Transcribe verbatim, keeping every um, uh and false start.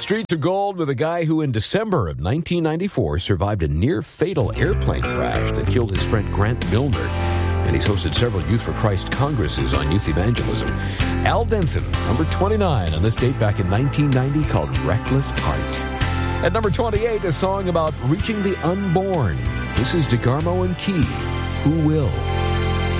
Streets of Gold with a guy who in December of nineteen ninety-four survived a near-fatal airplane crash that killed his friend Grant Milner. And he's hosted several Youth for Christ congresses on youth evangelism. Al Denson, number twenty-nine on this date back in nineteen ninety called Reckless Heart. At number twenty-eight, a song about reaching the unborn. This is DeGarmo and Key, Who Will?